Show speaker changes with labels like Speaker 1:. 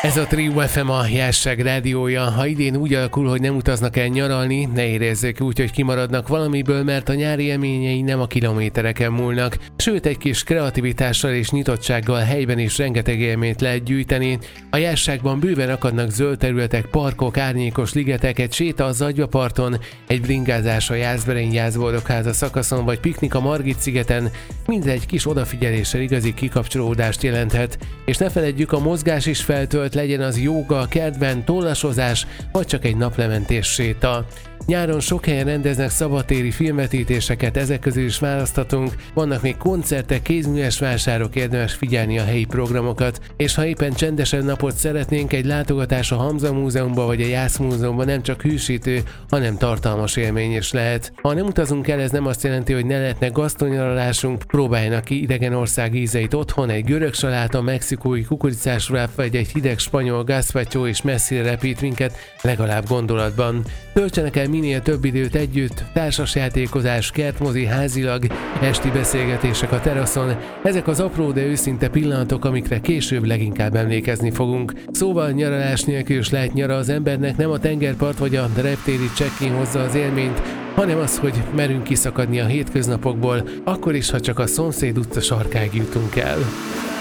Speaker 1: Ez a Trio FM, a Jásság rádiója. Ha idén úgy alakul, hogy nem utaznak el nyaralni, ne érezzék úgy, hogy kimaradnak valamiből, mert a nyári élményei nem a kilométereken múlnak. Sőt, egy kis kreativitással és nyitottsággal helyben is rengeteg élményt lehet gyűjteni. A Jásságban bőven akadnak zöld területek, parkok, árnyékos ligetek, egy séta a Zagyvaparton, egy bringázás a Jászberény-Jászboldogháza szakaszon, vagy piknik a Margit-szigeten, mindegy kis odafigyeléssel igazi kikapcsolódást jelenthet. És ne feledjük, a mozgás is feltölt, legyen az jóga, kertben, tollasozás, vagy csak egy naplementés séta. Nyáron sok helyen rendeznek szabadtéri filmvetítéseket, ezek közül is választhatunk, vannak még koncertek, kézműves vásárok, érdemes figyelni a helyi programokat, és ha éppen csendesebb napot szeretnénk, egy látogatás a Hamza Múzeumban vagy a Jász Múzeumban nem csak hűsítő, hanem tartalmas élmény is lehet. Ha nem utazunk el, ez nem azt jelenti, hogy ne lehetne gasztronyaralásunk, próbáljanak ki idegen ország ízeit otthon, egy görög saláta, mexikói kukoricás wrap vagy egy hideg spanyol gazpacho is messzire repít minket, legalább gondolatban. Töltsenek el minél több időt együtt, társasjátékozás, kertmozi, házilag, esti beszélgetések a teraszon, ezek az apró, de őszinte pillanatok, amikre később leginkább emlékezni fogunk. Szóval nyaralás nélkül is lehet nyara az embernek, nem a tengerpart vagy a reptéri check-in hozza az élményt, hanem az, hogy merünk kiszakadni a hétköznapokból, akkor is, ha csak a szomszéd utca sarkáig jutunk el.